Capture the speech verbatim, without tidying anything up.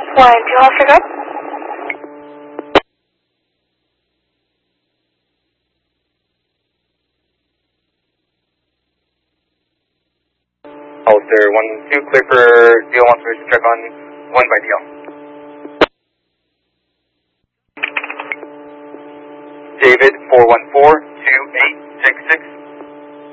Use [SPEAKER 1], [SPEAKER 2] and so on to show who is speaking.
[SPEAKER 1] One, two, Holster, go.
[SPEAKER 2] Holster, one, two, clear for D L one solution check on one by D L. David, four one four, two eight six six.